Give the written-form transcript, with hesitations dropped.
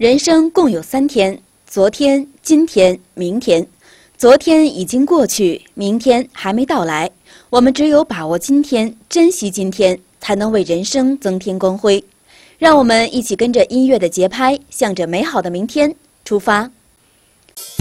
人生共有3天：昨天、今天、明天。昨天已经过去，明天还没到来。我们只有把握今天，珍惜今天，才能为人生增添光辉。让我们一起跟着音乐的节拍，向着美好的明天出发。